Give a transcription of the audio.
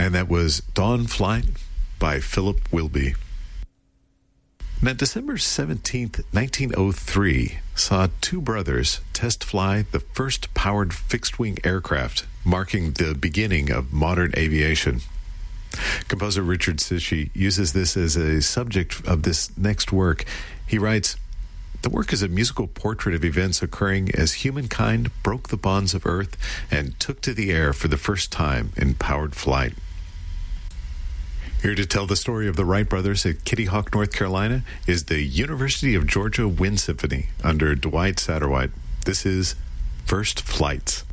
And that was Dawn Flight by Philip Wilby. Now, December 17th, 1903, saw two brothers test fly the first powered fixed-wing aircraft, marking the beginning of modern aviation. Composer Richard Sishi uses this as a subject of this next work. He writes, "The work is a musical portrait of events occurring as humankind broke the bonds of Earth and took to the air for the first time in powered flight." Here to tell the story of the Wright brothers at Kitty Hawk, North Carolina, is the University of Georgia Wind Symphony under Dwight Satterwhite. This is First Flights.